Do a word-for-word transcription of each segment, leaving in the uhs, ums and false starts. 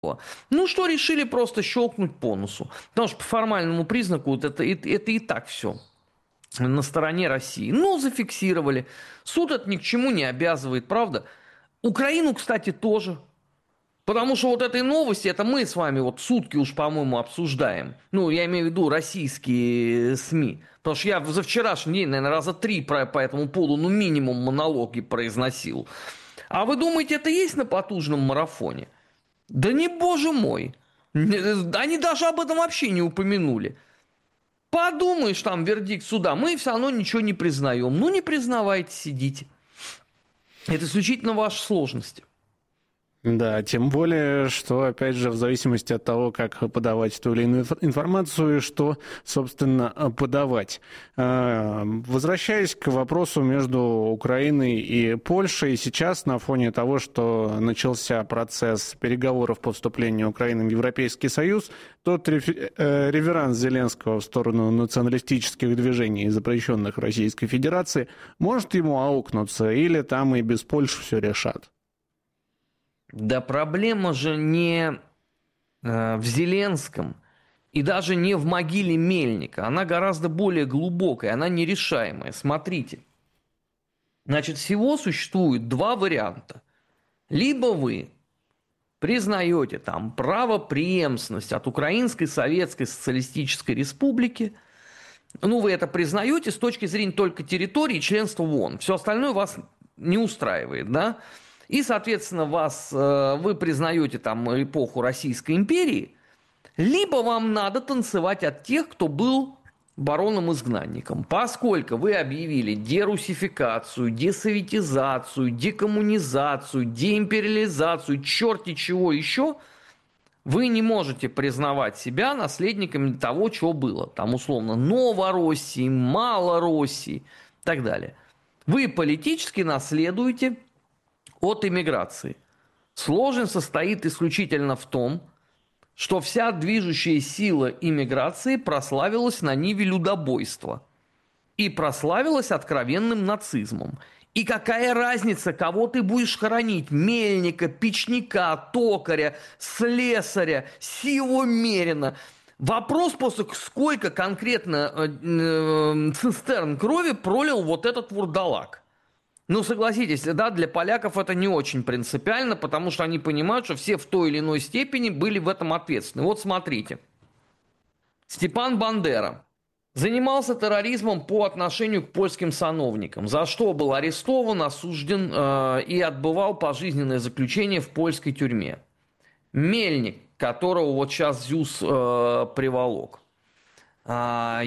Ну что, решили просто щелкнуть по носу. Потому что по формальному признаку вот это, это, это и так все на стороне России. Ну, зафиксировали. Суд это ни к чему не обязывает, правда? Украину, кстати, тоже. Потому что вот этой новости, это мы с вами вот сутки уж, по-моему, обсуждаем. Ну, я имею в виду российские СМИ. Потому что я за вчерашний день, наверное, раза три про, по этому поводу, ну, минимум монологи произносил. А вы думаете, это есть на потужном марафоне? Да не, боже мой. Они даже об этом вообще не упомянули. Подумаешь, там вердикт суда, мы все равно ничего не признаем. Ну, не признавайте, сидите. Это исключительно ваши сложности. Да, тем более, что, опять же, в зависимости от того, как подавать ту или иную информацию, что, собственно, подавать. Возвращаясь к вопросу между Украиной и Польшей, сейчас на фоне того, что начался процесс переговоров по вступлению Украины в Европейский Союз, тот реверанс Зеленского в сторону националистических движений, запрещенных в Российской Федерации, может ему аукнуться, или там и без Польши все решат? Да проблема же не э, в Зеленском и даже не в могиле Мельника. Она гораздо более глубокая, она нерешаемая. Смотрите. Значит, всего существует два варианта. Либо вы признаете там правопреемственность от Украинской Советской Социалистической Республики, ну, вы это признаете с точки зрения только территории и членства в ООН. Все остальное вас не устраивает, да? И, соответственно, вас, вы признаете там эпоху Российской империи, либо вам надо танцевать от тех, кто был бароном-изгнанником. Поскольку вы объявили дерусификацию, десоветизацию, декоммунизацию, деимпериализацию, черти чего еще, вы не можете признавать себя наследниками того, что было. Там, условно, Новороссии, Малороссии и так далее. Вы политически наследуете от иммиграции. Сложность состоит исключительно в том, что вся движущая сила иммиграции прославилась на ниве людобойства и прославилась откровенным нацизмом. И какая разница, кого ты будешь хоронить? Мельника, печника, токаря, слесаря, силу мерина. Вопрос просто, сколько конкретно э, э, цистерн крови пролил вот этот вурдалак. Ну, согласитесь, да, для поляков это не очень принципиально, потому что они понимают, что все в той или иной степени были в этом ответственны. Вот смотрите. Степан Бандера занимался терроризмом по отношению к польским сановникам, за что был арестован, осужден э, и отбывал пожизненное заключение в польской тюрьме. Мельник, которого вот сейчас ЗЮС э, приволок, э,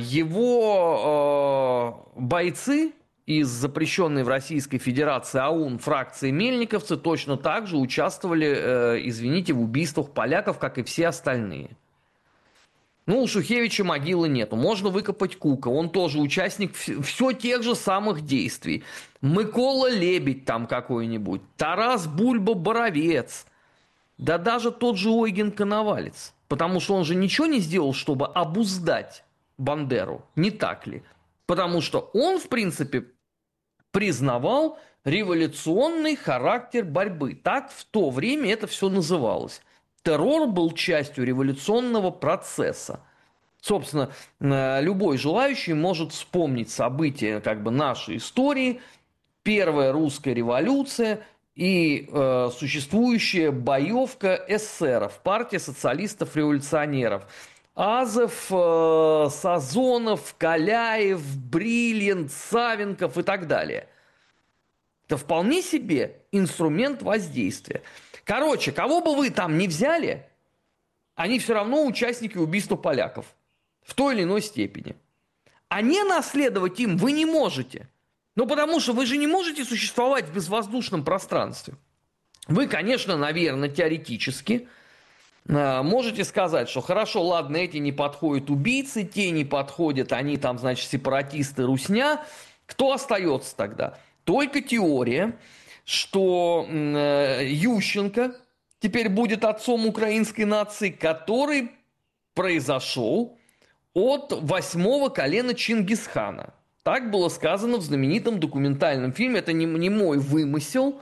его э, бойцы из запрещенной в Российской Федерации АУН фракции мельниковцы точно так же участвовали, э, извините, в убийствах поляков, как и все остальные. Ну, у Шухевича могилы нету. Можно выкопать Кука. Он тоже участник все тех же самых действий. Микола Лебедь там какой-нибудь. Тарас Бульба-Боровец. Да даже тот же Ойген Коновалец. Потому что он же ничего не сделал, чтобы обуздать Бандеру. Не так ли? Потому что он, в принципе, признавал революционный характер борьбы. Так в то время это все называлось. Террор был частью революционного процесса. Собственно, любой желающий может вспомнить события как бы нашей истории, первая русская революция и э, существующая боевка эсеров, партия социалистов-революционеров. Азов, э, Сазонов, Каляев, Бриллиант, Савенков и так далее. Это вполне себе инструмент воздействия. Короче, кого бы вы там ни взяли, они все равно участники убийства поляков. В той или иной степени. А не наследовать им вы не можете. Ну, потому что вы же не можете существовать в безвоздушном пространстве. Вы, конечно, наверное, теоретически можете сказать, что хорошо, ладно, эти не подходят убийцы, те не подходят, они там, значит, сепаратисты, русня. Кто остается тогда? Только теория, что Ющенко теперь будет отцом украинской нации, который произошел от восьмого колена Чингисхана. Так было сказано в знаменитом документальном фильме. Это не, не мой вымысел.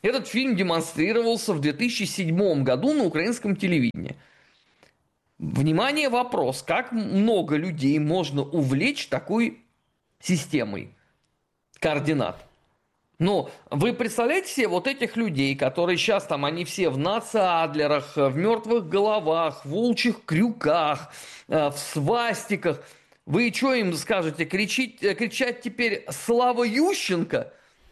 Этот фильм демонстрировался в две тысячи седьмом году на украинском телевидении. Внимание, вопрос, как много людей можно увлечь такой системой координат? Ну, вы представляете себе вот этих людей, которые сейчас там, они все в нацадлерах, в мертвых головах, в волчьих крюках, в свастиках. Вы что им скажете? Кричить, кричать теперь «Слава Ющенко»,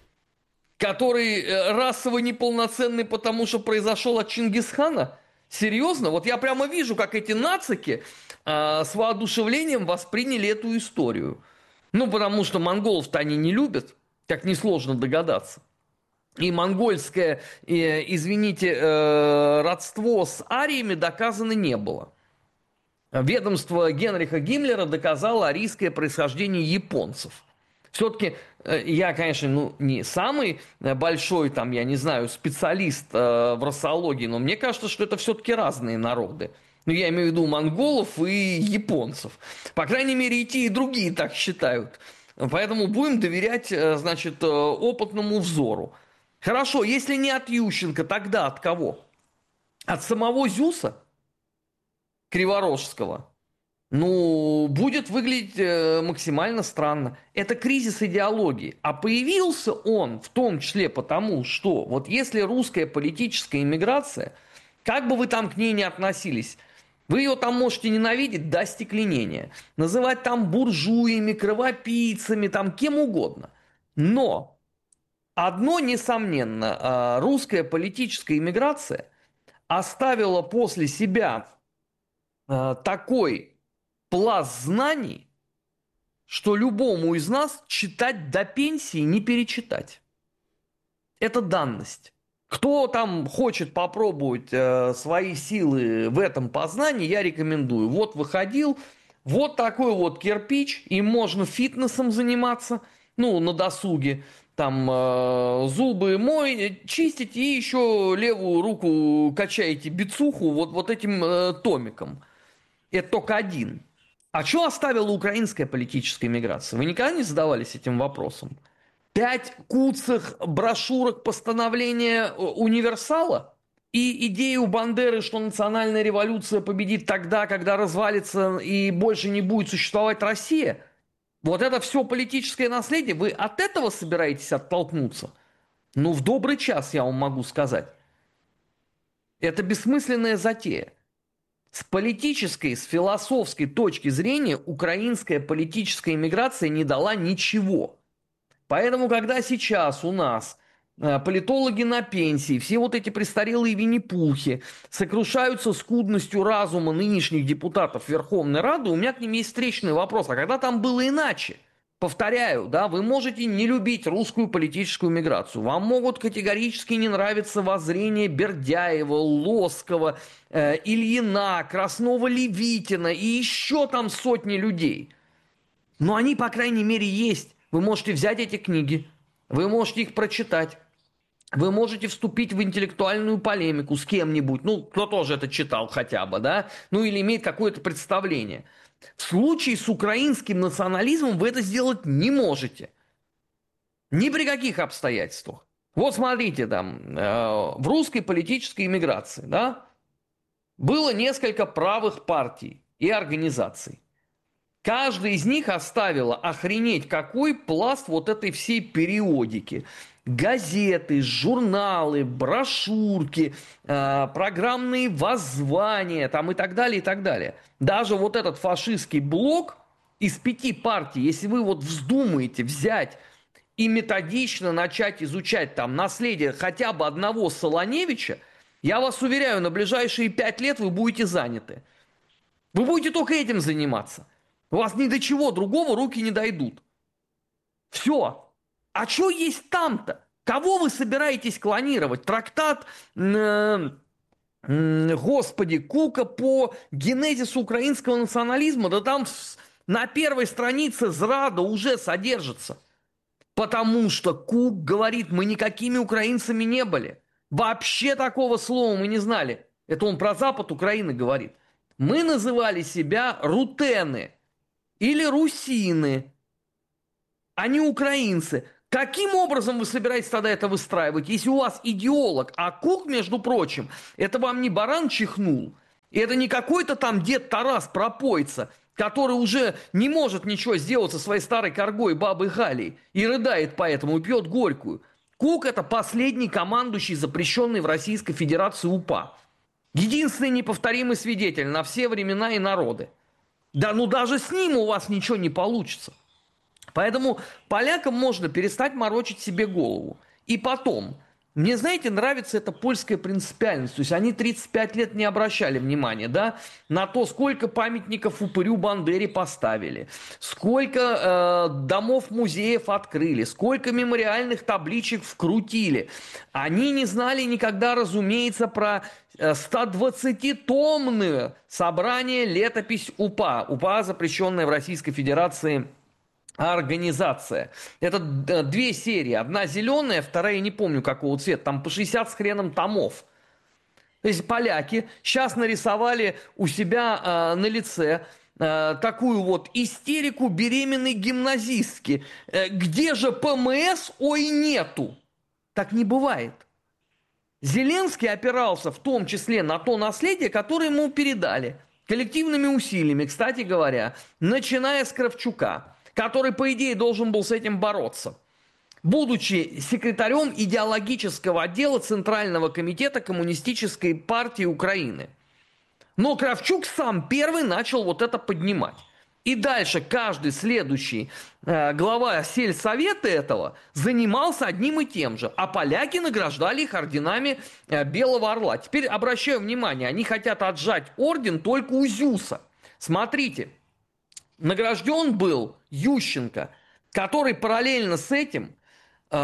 который расово неполноценный, потому что произошел от Чингисхана? Серьезно? Вот я прямо вижу, как эти нацики э, с воодушевлением восприняли эту историю. Ну, потому что монголов-то они не любят, как несложно догадаться. И монгольское, э, извините, э, родство с ариями доказано не было. Ведомство Генриха Гиммлера доказало арийское происхождение японцев. Все-таки я, конечно, ну, не самый большой, там, я не знаю, специалист э, в расологии, но мне кажется, что это все-таки разные народы. Ну, я имею в виду монголов и японцев. По крайней мере, и те, и другие так считают. Поэтому будем доверять, значит, опытному взору. Хорошо, если не от Ющенко, тогда от кого? От самого Зюса Криворожского? Ну, будет выглядеть максимально странно. Это кризис идеологии. А появился он в том числе потому, что вот если русская политическая иммиграция, как бы вы там к ней ни относились, вы ее там можете ненавидеть до остекленения, называть там буржуями, кровопийцами, там кем угодно. Но одно несомненно, русская политическая иммиграция оставила после себя такой пласт знаний, что любому из нас читать до пенсии не перечитать. Это данность. Кто там хочет попробовать э, свои силы в этом познании, я рекомендую. Вот выходил, вот такой вот кирпич, и можно фитнесом заниматься, ну, на досуге. Там э, зубы мой, чистите и еще левую руку качаете бицуху вот, вот этим э, томиком. Это только один. А что оставила украинская политическая миграция? Вы никогда не задавались этим вопросом? Пять куцых брошюрок постановления универсала и идею Бандеры, что национальная революция победит тогда, когда развалится и больше не будет существовать Россия. Вот это все политическое наследие. Вы от этого собираетесь оттолкнуться? Ну, в добрый час, я вам могу сказать. Это бессмысленная затея. С политической, с философской точки зрения украинская политическая иммиграция не дала ничего. Поэтому, когда сейчас у нас политологи на пенсии, все вот эти престарелые Винни-Пухи сокрушаются скудностью разума нынешних депутатов Верховной Рады, у меня к ним есть встречный вопрос. А когда там было иначе? Повторяю, да, вы можете не любить русскую политическую миграцию, вам могут категорически не нравиться воззрения Бердяева, Лоскова, э, Ильина, Краснова-Левитина и еще там сотни людей. Но они, по крайней мере, есть. Вы можете взять эти книги, вы можете их прочитать, вы можете вступить в интеллектуальную полемику с кем-нибудь, ну, кто тоже это читал хотя бы, да, ну, или имеет какое-то представление. В случае с украинским национализмом вы это сделать не можете. Ни при каких обстоятельствах. Вот смотрите, там, э, в русской политической иммиграции, да, было несколько правых партий и организаций. Каждая из них оставила охренеть какой пласт вот этой всей периодики. Газеты, журналы, брошюрки, э, программные воззвания там и так далее, и так далее. Даже вот этот фашистский блок из пяти партий, если вы вот вздумаете взять и методично начать изучать там наследие хотя бы одного Солоневича, я вас уверяю, на ближайшие пять лет вы будете заняты. Вы будете только этим заниматься. У вас ни до чего другого руки не дойдут. Все. А что есть там-то? Кого вы собираетесь клонировать? Трактат, э, э, господи, Кука по генезису украинского национализма? Да там на первой странице зрада уже содержится. Потому что Кук говорит, мы никакими украинцами не были. Вообще такого слова мы не знали. Это он про Запад Украины говорит. Мы называли себя рутены или русины, а не украинцы. Каким образом вы собираетесь тогда это выстраивать, если у вас идеолог, а Кук, между прочим, это вам не баран чихнул, и это не какой-то там дед Тарас пропойца, который уже не может ничего сделать со своей старой коргой бабой Галей и рыдает поэтому, и пьет горькую. Кук – это последний командующий, запрещенный в Российской Федерации УПА. Единственный неповторимый свидетель на все времена и народы. Да ну даже с ним у вас ничего не получится. Поэтому полякам можно перестать морочить себе голову. И потом, мне, знаете, нравится эта польская принципиальность. То есть они тридцать пять лет не обращали внимания, да, на то, сколько памятников упырю Бандере поставили, сколько э, домов музеев открыли, сколько мемориальных табличек вкрутили. Они не знали никогда, разумеется, про сто двадцатитомное собрание летопись УПА. УПА, запрещенная в Российской Федерации организация. Это две серии. Одна зеленая, вторая не помню какого цвета. Там по шестьдесят с хреном томов. То есть поляки сейчас нарисовали у себя э, на лице э, такую вот истерику беременной гимназистки. Э, где же ПМС? Ой, нету. Так не бывает. Зеленский опирался в том числе на то наследие, которое ему передали. Коллективными усилиями, кстати говоря, начиная с Кравчука, который, по идее, должен был с этим бороться, будучи секретарем идеологического отдела Центрального комитета Коммунистической партии Украины. Но Кравчук сам первый начал вот это поднимать. И дальше каждый следующий э, глава сельсовета этого занимался одним и тем же. А поляки награждали их орденами э, Белого Орла. Теперь обращаю внимание, они хотят отжать орден только у Зюса. Смотрите. Награжден был Ющенко, который параллельно с этим э,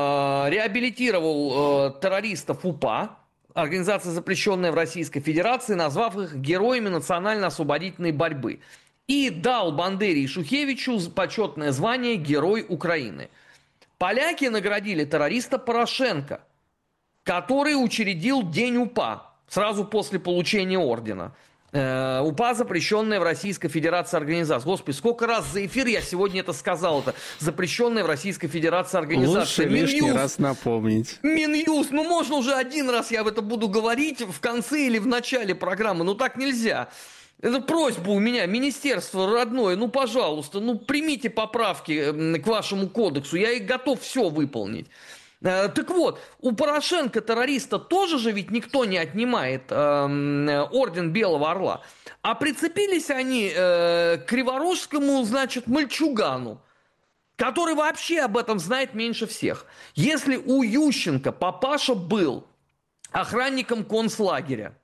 реабилитировал э, террористов УПА, организация, запрещенная в Российской Федерации, назвав их героями национально-освободительной борьбы. И дал Бандере и Шухевичу почетное звание Герой Украины. Поляки наградили террориста Порошенко, который учредил День УПА сразу после получения ордена. УПА, запрещенная в Российской Федерации организация. Господи, сколько раз за эфир я сегодня это сказал. Это запрещенная в Российской Федерации организация. Лучше лишний раз напомнить. Минюст. Ну, можно уже один раз я об этом буду говорить в конце или в начале программы. Ну, так нельзя. Это просьба у меня, министерство родное, ну, пожалуйста, ну, примите поправки к вашему кодексу. Я их готов все выполнить. Так вот, у Порошенко, террориста, тоже же ведь никто не отнимает э, орден Белого Орла. А прицепились они э, к криворожскому, значит, мальчугану, который вообще об этом знает меньше всех. Если у Ющенко папаша был охранником концлагеря,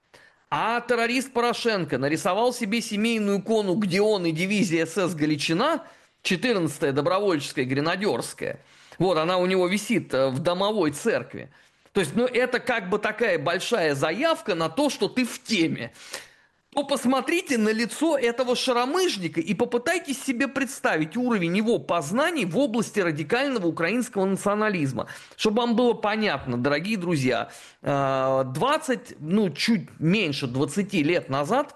а террорист Порошенко нарисовал себе семейную икону, где он и дивизия СС Галичина, четырнадцатая добровольческая гренадерская, вот, она у него висит в домовой церкви. То есть, ну, это как бы такая большая заявка на то, что ты в теме. Ну, посмотрите на лицо этого шаромыжника и попытайтесь себе представить уровень его познаний в области радикального украинского национализма. Чтобы вам было понятно, дорогие друзья, двадцать, ну, чуть меньше двадцати лет назад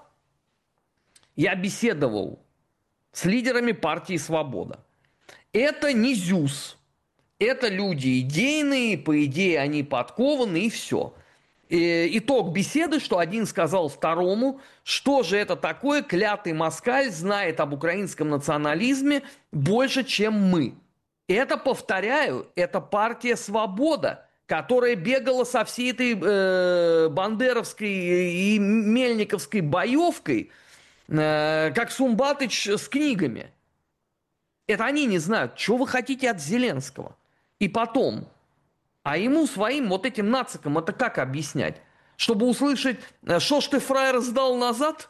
я беседовал с лидерами партии «Свобода». Это не ЗЮС. Это люди идейные, по идее они подкованы и все. И итог беседы, что один сказал второму, что же это такое, клятый москаль знает об украинском национализме больше, чем мы. Это, повторяю, это партия «Свобода», которая бегала со всей этой э, бандеровской и мельниковской боевкой, э, как Сумбатыч с книгами. Это они не знают, что вы хотите от Зеленского. И потом, а ему своим вот этим нацикам это как объяснять? Чтобы услышать, что ж ты, фраер, сдал назад?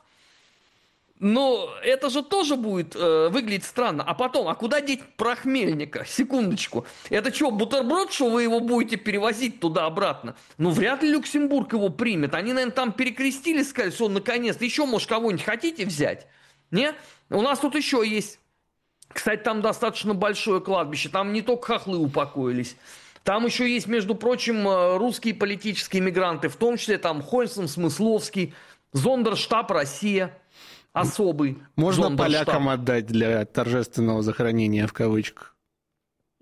Но это же тоже будет э, выглядеть странно. А потом, а куда деть прах Мельника? Секундочку. Это что, бутерброд, что вы его будете перевозить туда-обратно? Ну, вряд ли Люксембург его примет. Они, наверное, там перекрестились, сказали, что наконец-то еще, может, кого-нибудь хотите взять? Не? У нас тут еще есть... Кстати, там достаточно большое кладбище, там не только хохлы упокоились. Там еще есть, между прочим, русские политические мигранты, в том числе там Хольсон, Смысловский, Зондерштаб Россия, особый. Можно Зондерштаб. полякам отдать для торжественного захоронения в кавычках.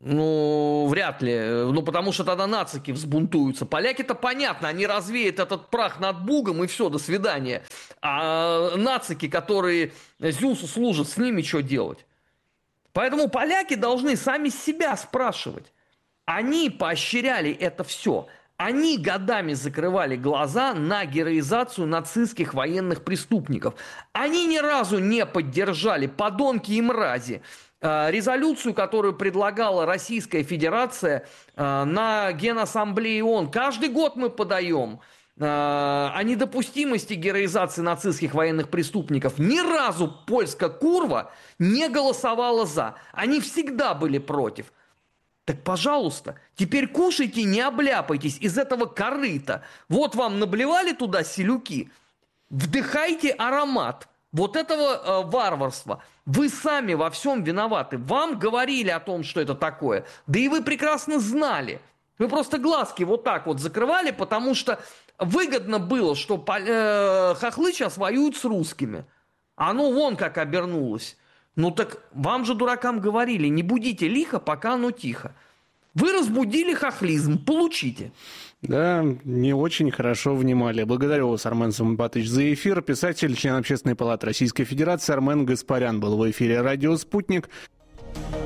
Ну, вряд ли. Ну, потому что тогда нацики взбунтуются. Поляки-то понятно, они развеют этот прах над Бугом и все, до свидания. А нацики, которые Зюсу служат, с ними что делать? Поэтому поляки должны сами себя спрашивать. Они поощряли это все. Они годами закрывали глаза на героизацию нацистских военных преступников. Они ни разу не поддержали, подонки и мрази, резолюцию, которую предлагала Российская Федерация на Генассамблее ООН. Каждый год мы подаем о недопустимости героизации нацистских военных преступников. Ни разу польская курва не голосовала за. Они всегда были против. Так, пожалуйста, теперь кушайте, не обляпайтесь из этого корыта. Вот вам наблевали туда селюки. Вдыхайте аромат вот этого э, варварства. Вы сами во всем виноваты. Вам говорили о том, что это такое. Да и вы прекрасно знали. Вы просто глазки вот так вот закрывали, потому что выгодно было, что э, хохлы сейчас воюют с русскими. Оно вон как обернулось. Ну так вам же, дуракам, говорили, не будите лихо, пока оно тихо. Вы разбудили хохлизм, получите. Да, не очень хорошо внимали. Благодарю вас, Армен Самбатович, за эфир. Писатель, член Общественной палаты Российской Федерации Армен Гаспарян был в эфире «Радио Спутник».